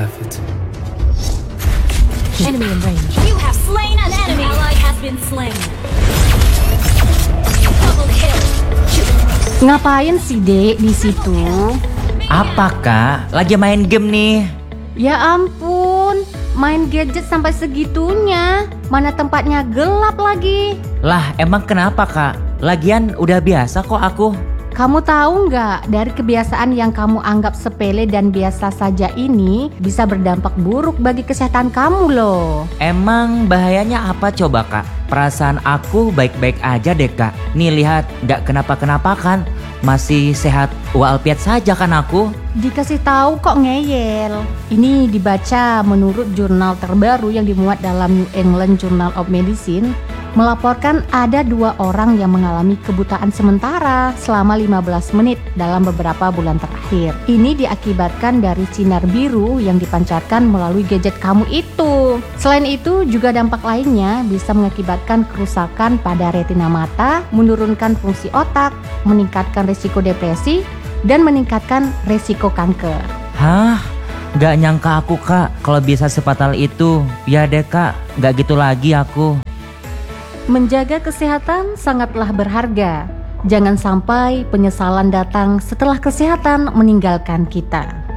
worth it. Enemy in range. You have slain an enemy. Ally has been slain. Double kill. Ngapain sih Dek di situ? Apa kak? Lagi main game nih. Ya ampun, main gadget sampai segitunya. Mana tempatnya gelap lagi. Lah emang kenapa kak? Lagian udah biasa kok aku. Kamu tahu nggak, dari kebiasaan yang kamu anggap sepele dan biasa saja ini bisa berdampak buruk bagi kesehatan kamu loh. Emang bahayanya apa coba kak? Perasaan aku baik-baik aja deh kak. Nih lihat, nggak kenapa-kenapa kan? Masih sehat walafiat saja kan aku? Dikasih tahu kok ngeyel. Ini dibaca menurut jurnal terbaru yang dimuat dalam New England Journal of Medicine, melaporkan ada 2 orang yang mengalami kebutaan sementara selama 15 menit dalam beberapa bulan terakhir. Ini diakibatkan dari sinar biru yang dipancarkan melalui gadget kamu itu. Selain itu, juga dampak lainnya bisa mengakibatkan kerusakan pada retina mata, menurunkan fungsi otak, meningkatkan risiko depresi, dan meningkatkan risiko kanker. Hah? Nggak nyangka aku kak kalau bisa sefatal itu. Ya deh kak, nggak gitu lagi aku. Menjaga kesehatan sangatlah berharga. Jangan sampai penyesalan datang setelah kesehatan meninggalkan kita.